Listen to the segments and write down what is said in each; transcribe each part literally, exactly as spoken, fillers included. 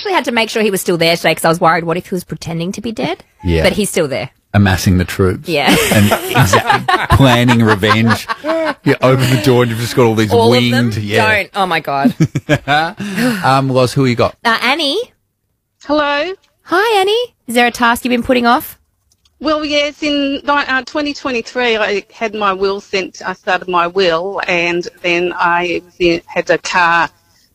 actually had to make sure he was still there today because I was worried what if he was pretending to be dead? Yeah. But he's still there. Amassing the troops. Yeah. And exactly, planning revenge. You open the door and you've just got all these All winged. of them? Yeah. Don't. Oh, my God. um, Loz, who you got? Uh, Annie? Hello. Hi, Annie. Is there a task you've been putting off? Well, yes, in uh, twenty twenty-three, I had my will sent. I started my will, and then I had a car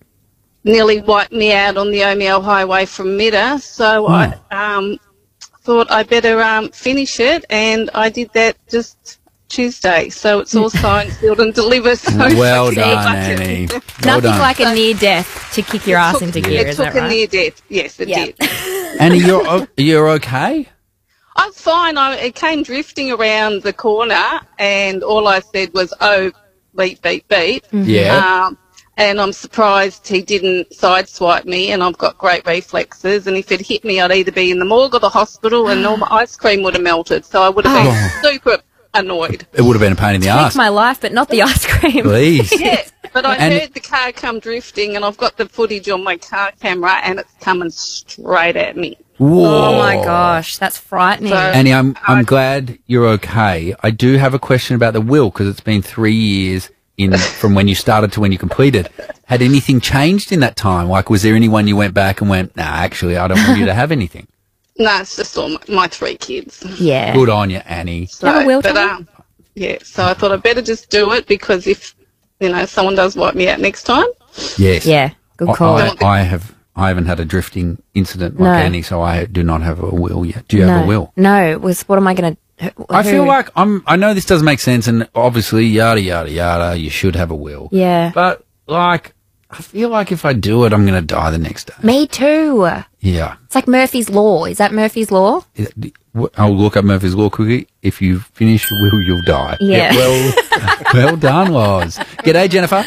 nearly wiped me out on the Omiel Highway from Midda. So Oh. I um, thought I better um, finish it, and I did that just Tuesday. So it's all signed, sealed, and delivered. So Well I can done, like it. Annie. Well Nothing done. like a near death to kick your It ass took- into gear, It is took that a right? near death. Yes, it Yeah. did. Annie, you're, o- you're okay? I was fine. I, it came drifting around the corner, and all I said was, "Oh, beep, beep, beep." Yeah. Um, and I'm surprised he didn't sideswipe me, and I've got great reflexes. And if it hit me, I'd either be in the morgue or the hospital, and all my ice cream would have melted. So I would have Oh. been super annoyed. It would have been a pain in the Take ass. my life, but not the ice cream. Please. Yeah, but I And- heard the car come drifting, and I've got the footage on my car camera, and it's coming straight at me. Whoa. Oh, my gosh. That's frightening. So- Annie, I'm I'm glad you're okay. I do have a question about the will because it's been three years in from when you started to when you completed. Had anything changed in that time? Like, was there anyone you went back and went, nah, actually, I don't want you to have anything? No, it's just all my, my three kids. yeah. Good on you, Annie. So, have a will, but, Tommy? um, yeah, so I thought I'd better just do it because if, you know, someone does wipe me out next time. Yes. Yeah. Good I, call. I, I have. I haven't had a drifting incident like No. Annie, so I do not have a will yet. Do you have no. a will? No. It was, what am I going to... I feel like I'm. I know this doesn't make sense, and obviously, yada yada yada. You should have a will. Yeah. But like, I feel like if I do it, I'm going to die the next day. Me too. Yeah. It's like Murphy's Law. Is that Murphy's Law? Is it- I'll look up Murphy's Law quickly. If you finish your will, you'll die. Yeah. well, well done, Loz. G'day, Jennifer.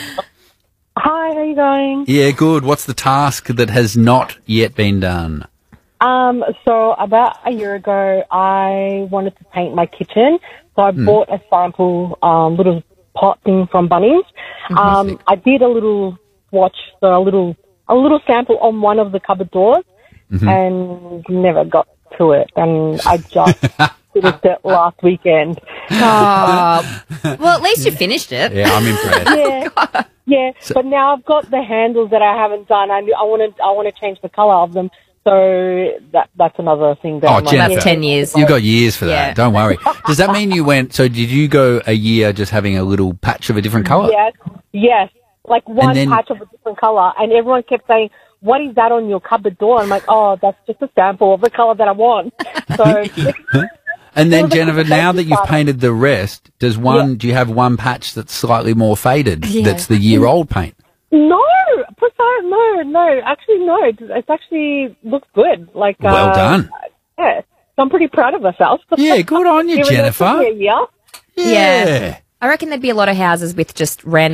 Hi, how you going? Yeah, good. What's the task that has not yet been done? Um, so about a year ago, I wanted to paint my kitchen, so I bought a sample um, little pot thing from Bunnings. Um, I did a little swatch, so a little a little sample on one of the cupboard doors, and never got to it, and I just finished it last weekend. Oh. Well, at least you finished it. Yeah, I'm impressed. Yeah, yeah. But now I've got the handles that I haven't done. I I want to I want to change the color of them. So that that's another thing that Oh, I'm like, Jennifer. That's ten years. You've got years for that. Yeah. Don't worry. Does that mean you went, so did you go a year just having a little patch of a different colour? Yes, yes. Like one then- patch of a different color, and everyone kept saying, "What is that on your cupboard door?" I'm like, "Oh, that's just a sample of the color that I want." So And then, Well, the Jennifer, now that you've part- painted the rest, does one, Yeah. do you have one patch that's slightly more faded, Yeah. that's the year-old paint? no, precise, no, no. Actually, no. It's, it's actually looks good. Like Well uh, done. Yeah, so I'm pretty proud of myself. Yeah, good on you, Even though it took Jennifer. me a year. Yeah. I reckon there'd be a lot of houses with just random